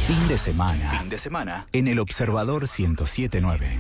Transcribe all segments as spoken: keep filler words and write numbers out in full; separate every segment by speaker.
Speaker 1: Fin de semana.
Speaker 2: Fin de semana.
Speaker 1: En el Observador ciento siete punto nueve.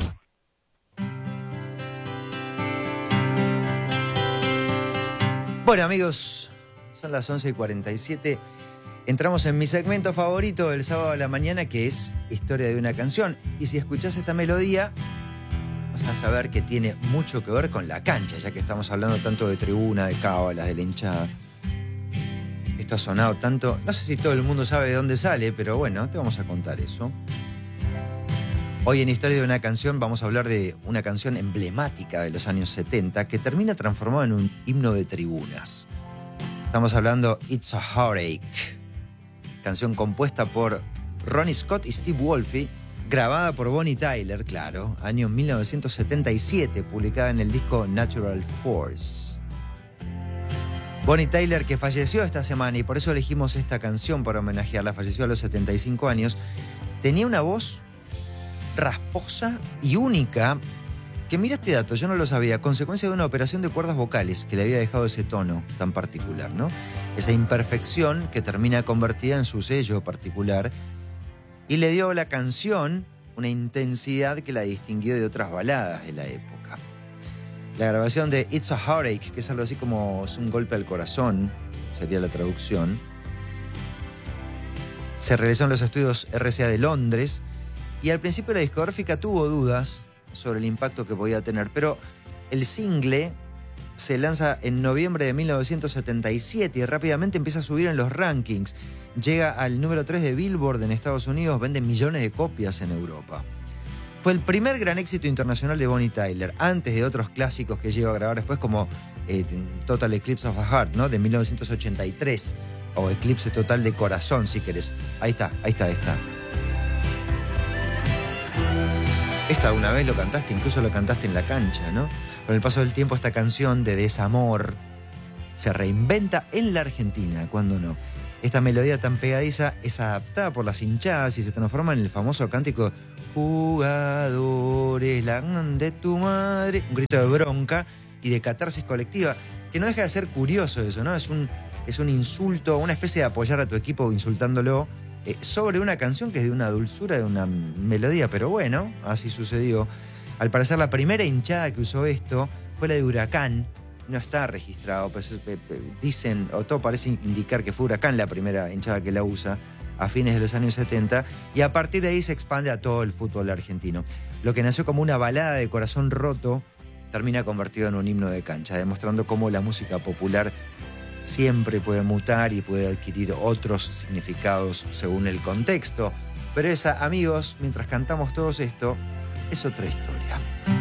Speaker 3: Bueno, amigos, son las once y cuarenta y siete. Entramos en mi segmento favorito del sábado a la mañana, que es Historia de una canción. Y si escuchás esta melodía, vas a saber que tiene mucho que ver con la cancha, ya que estamos hablando tanto de tribuna, de cábalas, de la hinchada. Esto ha sonado tanto, no sé si todo el mundo sabe de dónde sale, pero bueno, te vamos a contar eso. Hoy en Historia de una canción vamos a hablar de una canción emblemática de los años setenta que termina transformada en un himno de tribunas. Estamos hablando It's a Heartache, canción compuesta por Ronnie Scott y Steve Wolfe, grabada por Bonnie Tyler, claro, año mil novecientos setenta y siete, publicada en el disco Natural Force. Bonnie Tyler, que falleció esta semana y por eso elegimos esta canción para homenajearla, falleció a los setenta y cinco años, tenía una voz rasposa y única, que mira este dato, yo no lo sabía, consecuencia de una operación de cuerdas vocales que le había dejado ese tono tan particular, ¿no? Esa imperfección que termina convertida en su sello particular y le dio a la canción una intensidad que la distinguió de otras baladas de la época. La grabación de It's a Heartache, que es algo así como es un golpe al corazón, sería la traducción, se realizó en los estudios R C A de Londres. Y al principio la discográfica tuvo dudas sobre el impacto que podía tener, pero el single se lanza en noviembre de mil novecientos setenta y siete y rápidamente empieza a subir en los rankings. Llega al número tres de Billboard en Estados Unidos, vende millones de copias en Europa. Fue el primer gran éxito internacional de Bonnie Tyler, antes de otros clásicos que llegó a grabar después, como eh, Total Eclipse of a Heart, ¿no? De mil novecientos ochenta y tres, o Eclipse Total de Corazón, si querés. Ahí está, ahí está, ahí está. Esto alguna vez lo cantaste, incluso lo cantaste en la cancha, ¿no? Con el paso del tiempo esta canción de desamor se reinventa en la Argentina, ¿cuándo no? Esta melodía tan pegadiza es adaptada por las hinchadas y se transforma en el famoso cántico Jugadores, la de tu madre, un grito de bronca y de catarsis colectiva, que no deja de ser curioso eso, ¿no? Es un, es un insulto, una especie de apoyar a tu equipo insultándolo, Eh, sobre una canción que es de una dulzura, de una melodía, pero bueno, así sucedió. Al parecer la primera hinchada que usó esto fue la de Huracán, no está registrado, pues, eh, eh, dicen, o todo parece indicar que fue Huracán la primera hinchada que la usa a fines de los años setenta, y a partir de ahí se expande a todo el fútbol argentino. Lo que nació como una balada de corazón roto termina convertido en un himno de cancha, demostrando cómo la música popular siempre puede mutar y puede adquirir otros significados según el contexto. Pero esa, amigos, mientras cantamos todos esto, es otra historia.